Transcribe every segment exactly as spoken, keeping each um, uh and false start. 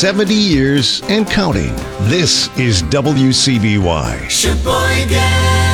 seventy years and counting. This is W C B Y. Sheboygan.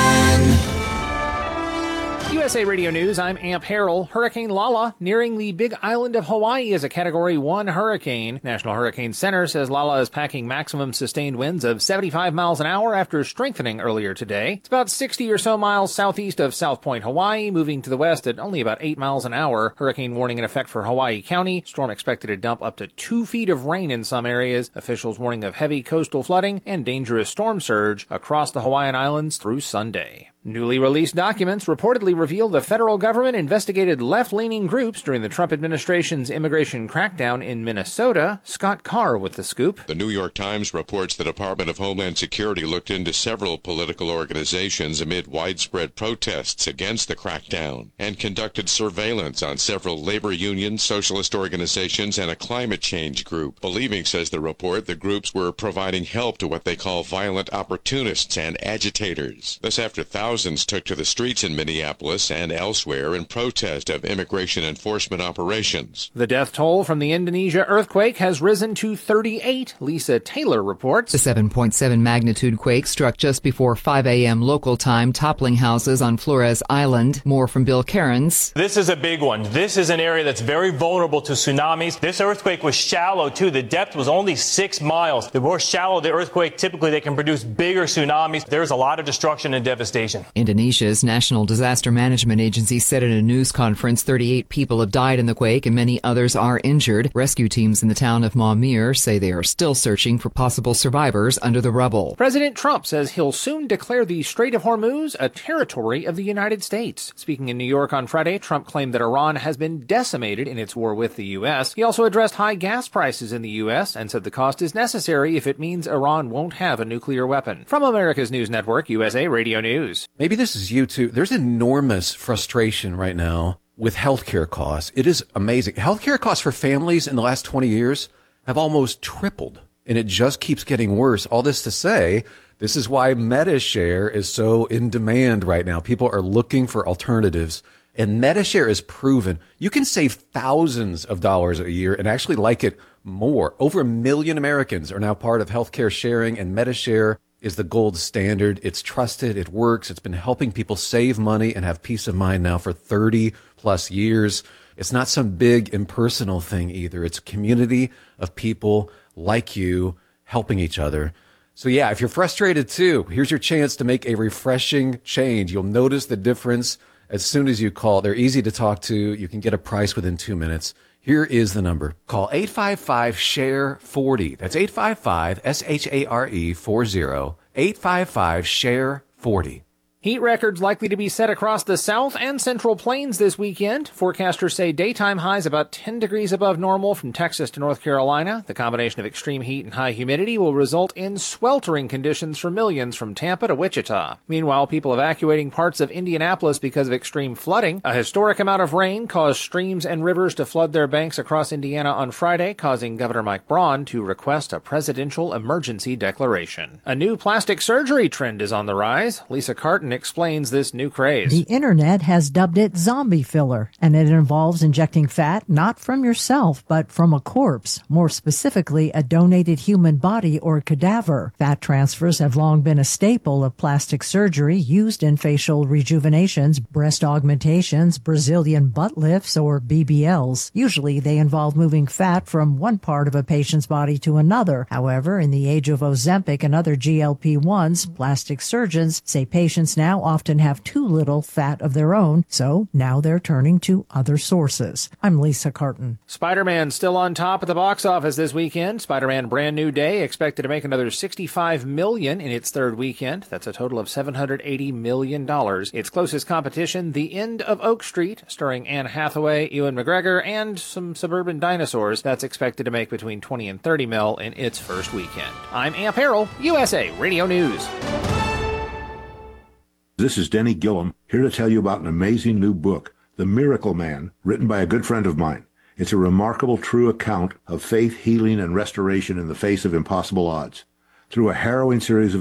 U S A Radio News, I'm Amp Harrell. Hurricane Lala nearing the Big Island of Hawaii as a Category one hurricane. National Hurricane Center says Lala is packing maximum sustained winds of seventy-five miles an hour after strengthening earlier today. It's about sixty or so miles southeast of South Point, Hawaii, moving to the west at only about eight miles an hour. Hurricane warning in effect for Hawaii County. Storm expected to dump up to two feet of rain in some areas. Officials warning of heavy coastal flooding and dangerous storm surge across the Hawaiian Islands through Sunday. Newly released documents reportedly reveal the federal government investigated left-leaning groups during the Trump administration's immigration crackdown in Minnesota. Scott Carr with the scoop. The New York Times reports the Department of Homeland Security looked into several political organizations amid widespread protests against the crackdown and conducted surveillance on several labor unions, socialist organizations, and a climate change group. Believing, says the report, the groups were providing help to what they call violent opportunists and agitators. This after thousands Thousands took to the streets in Minneapolis and elsewhere in protest of immigration enforcement operations. The death toll from the Indonesia earthquake has risen to thirty-eight. Lisa Taylor reports. The seven point seven magnitude quake struck just before five a.m. local time, toppling houses on Flores Island. More from Bill Cairns. This is a big one. This is an area that's very vulnerable to tsunamis. This earthquake was shallow, too. The depth was only six miles. The more shallow the earthquake, typically they can produce bigger tsunamis. There's a lot of destruction and devastation. Indonesia's National Disaster Management Agency said in a news conference thirty-eight people have died in the quake and many others are injured. Rescue teams in the town of Maumere say they are still searching for possible survivors under the rubble. President Trump says he'll soon declare the Strait of Hormuz a territory of the United States. Speaking in New York on Friday, Trump claimed that Iran has been decimated in its war with the U S. He also addressed high gas prices in the U S and said the cost is necessary if it means Iran won't have a nuclear weapon. From America's News Network, U S A Radio News. Maybe this is you too. There's enormous frustration right now with healthcare costs. It is amazing. Healthcare costs for families in the last twenty years have almost tripled, and it just keeps getting worse. All this to say, this is why MediShare is so in demand right now. People are looking for alternatives, and MediShare is proven you can save thousands of dollars a year and actually like it more. Over a million Americans are now part of healthcare sharing, and MediShare is the gold standard. It's trusted. It works. It's been helping people save money and have peace of mind now for thirty plus years. It's not some big impersonal thing either. It's a community of people like you helping each other. So yeah, if you're frustrated too, here's your chance to make a refreshing change. You'll notice the difference as soon as you call. They're easy to talk to. You can get a price within two minutes. Here is the number. Call eight five five, S H A R E, forty. That's eight five five, S H A R E, forty. eight five five, S H A R E, forty. Heat records likely to be set across the South and Central Plains this weekend. Forecasters say daytime highs about ten degrees above normal from Texas to North Carolina. The combination of extreme heat and high humidity will result in sweltering conditions for millions from Tampa to Wichita. Meanwhile, people evacuating parts of Indianapolis because of extreme flooding. A historic amount of rain caused streams and rivers to flood their banks across Indiana on Friday, causing Governor Mike Braun to request a presidential emergency declaration. A new plastic surgery trend is on the rise. Lisa Carton explains this new craze. The internet has dubbed it zombie filler, and it involves injecting fat not from yourself, but from a corpse, more specifically a donated human body or cadaver. Fat transfers have long been a staple of plastic surgery used in facial rejuvenations, breast augmentations, Brazilian butt lifts, or B B Ls. Usually they involve moving fat from one part of a patient's body to another. However, in the age of Ozempic and other G L P ones, plastic surgeons say patients now often have too little fat of their own, so now they're turning to other sources. I'm Lisa Carton. Spider-Man still on top at the box office this weekend. Spider-Man Brand New Day expected to make another sixty-five million dollars in its third weekend. That's a total of seven hundred eighty million dollars. Its closest competition, The End of Oak Street, starring Anne Hathaway, Ewan McGregor, and some suburban dinosaurs, that's expected to make between twenty and thirty mil in its first weekend. I'm Amp Harrell, U S A Radio News. This is Denny Gillum, here to tell you about an amazing new book, The Miracle Man, written by a good friend of mine. It's a remarkable true account of faith, healing, and restoration in the face of impossible odds. Through a harrowing series of